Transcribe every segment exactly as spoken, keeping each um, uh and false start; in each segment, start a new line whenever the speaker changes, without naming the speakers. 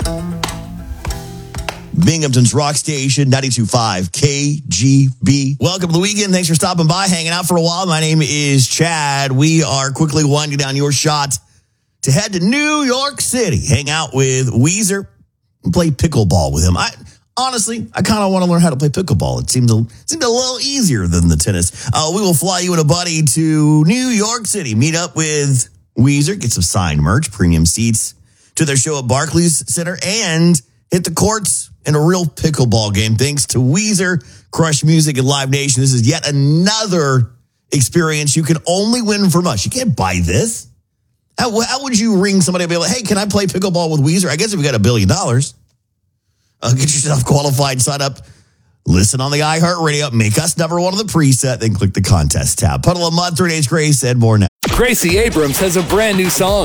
Binghamton's Rock Station, ninety-two point five K G B. Welcome to the weekend. Thanks for stopping by, hanging out for a while. My name is Chad. We are quickly winding down your shot to head to New York City, hang out with Weezer, and play pickleball with him. I honestly, I kind of want to learn how to play pickleball. It seemed a, seemed a little easier than the tennis. Uh, we will fly you and a buddy to New York City, meet up with Weezer, get some signed merch, premium seats to their show at Barclays Center, and hit the courts in a real pickleball game. Thanks to Weezer, Crush Music, and Live Nation. This is yet another experience you can only win from us. You can't buy this. How, how would you ring somebody and be like, hey, can I play pickleball with Weezer? I guess if we got a billion dollars, uh, get yourself qualified, sign up, listen on the iHeartRadio, make us number one on the preset, then click the contest tab. Puddle of Mud, three days Grace, and more now.
Gracie Abrams has a brand new song.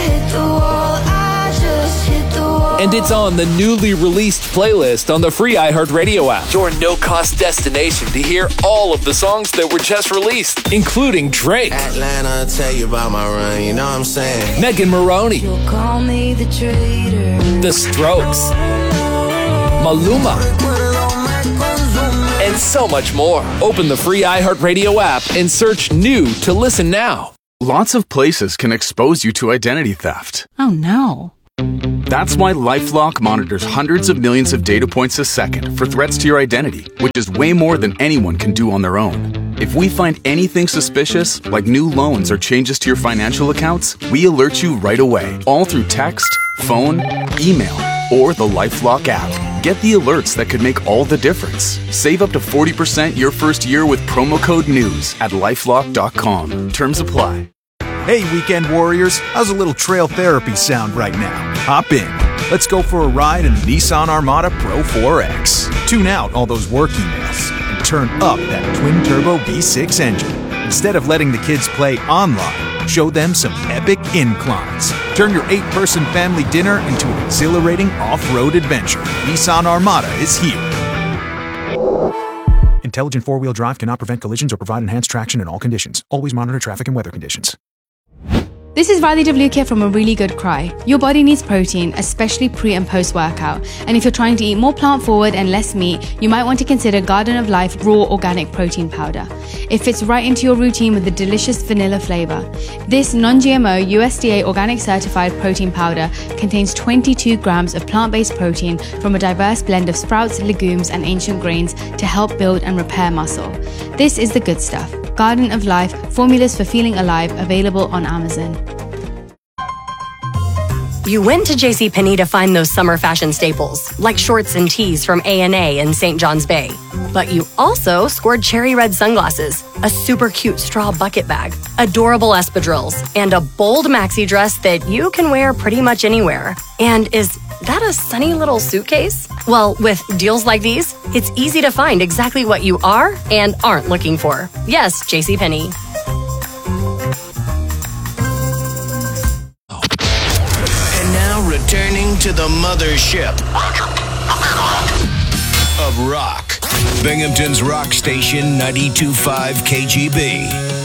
And it's on the newly released playlist on the free iHeartRadio app. Your no-cost destination to hear all of the songs that were just released, including Drake,
Atlanta, tell you about my run, you know what I'm saying?
Megan Maroney,
You'll call me the traitor.
The Strokes, Maluma, and so much more. Open the free iHeartRadio app and search New to listen now.
Lots of places can expose you to identity theft.
Oh, no.
That's why LifeLock monitors hundreds of millions of data points a second for threats to your identity, which is way more than anyone can do on their own. If we find anything suspicious, like new loans or changes to your financial accounts, we alert you right away, all through text, phone, email, or the LifeLock app. Get the alerts that could make all the difference. Save up to forty percent your first year with promo code NEWS at LifeLock dot com. Terms apply.
Hey, weekend warriors, how's a little trail therapy sound right now? Hop in. Let's go for a ride in the Nissan Armada Pro four X. Tune out all those work emails and turn up that twin-turbo V six engine. Instead of letting the kids play online, show them some epic inclines. Turn your eight-person family dinner into an exhilarating off-road adventure. Nissan Armada is here. Intelligent four-wheel drive cannot prevent collisions or provide enhanced traction in all conditions. Always monitor traffic and weather conditions.
This is Riley W. here from A Really Good Cry. Your body needs protein, especially pre and post workout. And if you're trying to eat more plant forward and less meat, you might want to consider Garden of Life Raw Organic Protein Powder. It fits right into your routine with a delicious vanilla flavor. This non-G M O U S D A organic certified protein powder contains twenty-two grams of plant-based protein from a diverse blend of sprouts, legumes, and ancient grains to help build and repair muscle. This is the good stuff. Garden of Life, formulas for feeling alive, available on Amazon.
You went to JCPenney to find those summer fashion staples, like shorts and tees from A and A in Saint John's Bay. But you also scored cherry red sunglasses, a super cute straw bucket bag, adorable espadrilles, and a bold maxi dress that you can wear pretty much anywhere. And is that a sunny little suitcase? Well, with deals like these, it's easy to find exactly what you are and aren't looking for. Yes, JCPenney.
Returning to the mothership of rock. Binghamton's Rock Station, ninety-two point five K G B.